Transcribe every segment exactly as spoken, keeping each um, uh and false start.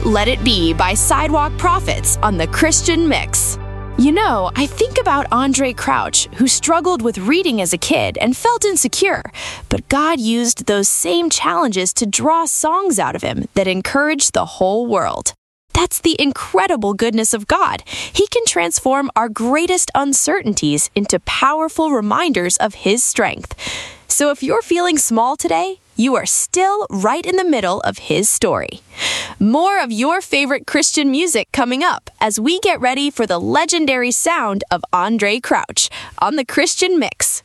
Let It Be by Sidewalk Prophets on the Christian Mix. You know, I think about Andre Crouch, who struggled with reading as a kid and felt insecure, but God used those same challenges to draw songs out of him that encouraged the whole world. That's the incredible goodness of God. He can transform our greatest uncertainties into powerful reminders of His strength. So if you're feeling small today, you are still right in the middle of His story. More of your favorite Christian music coming up as we get ready for the legendary sound of Andre Crouch on the Christian Mix.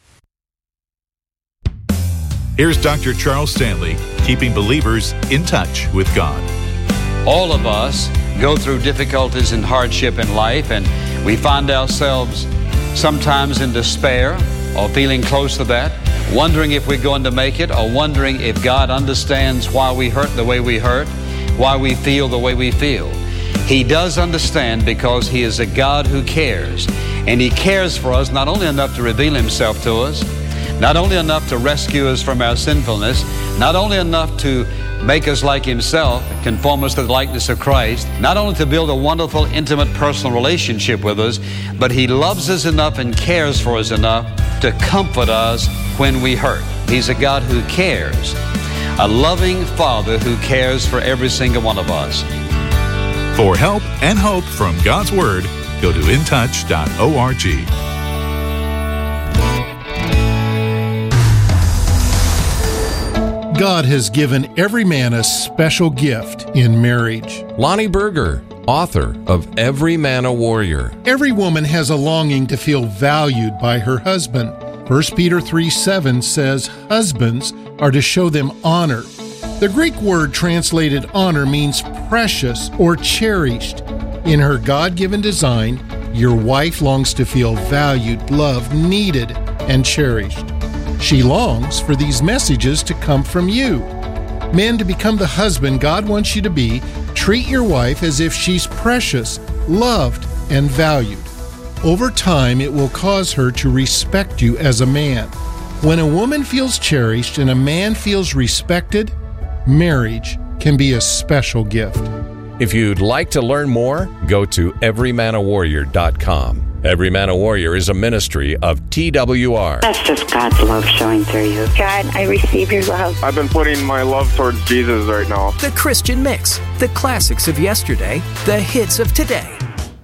Here's Doctor Charles Stanley, keeping believers in touch with God. All of us go through difficulties and hardship in life, and we find ourselves sometimes in despair or feeling close to that, wondering if we're going to make it, or wondering if God understands why we hurt the way we hurt, why we feel the way we feel. He does understand, because He is a God who cares. And He cares for us not only enough to reveal Himself to us, not only enough to rescue us from our sinfulness, not only enough to make us like Himself, conform us to the likeness of Christ, not only to build a wonderful, intimate, personal relationship with us, but He loves us enough and cares for us enough to comfort us when we hurt. He's a God who cares, a loving Father who cares for every single one of us. For help and hope from God's Word, go to in touch dot org. God has given every man a special gift in marriage. Lonnie Berger, author of Every Man a Warrior. Every woman has a longing to feel valued by her husband. First Peter three seven says, husbands are to show them honor. The Greek word translated honor means precious or cherished. In her God-given design, your wife longs to feel valued, loved, needed, and cherished. She longs for these messages to come from you. Men, to become the husband God wants you to be, treat your wife as if she's precious, loved, and valued. Over time, it will cause her to respect you as a man. When a woman feels cherished and a man feels respected, marriage can be a special gift. If you'd like to learn more, go to every man a warrior dot com. Every Man a Warrior is a ministry of T W R. That's just God's love showing through you. God, I receive your love. I've been putting my love towards Jesus right now. The Christian Mix. The classics of yesterday, the hits of today.